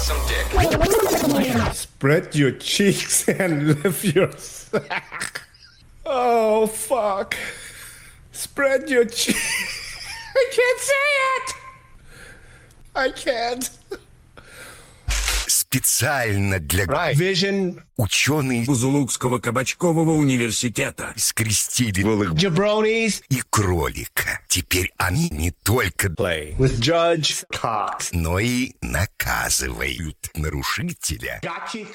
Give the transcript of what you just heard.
some dick. Spread your cheeks and lift your sack. Oh, fuck. Spread your cheeks. I can't say it. I can't. Специально для Vision. ученые Бузулукского кабачкового университета скрестили голых Jabronis. и кролика. Теперь они не только Play with Judge Cox. но и наказывают нарушителя. Got you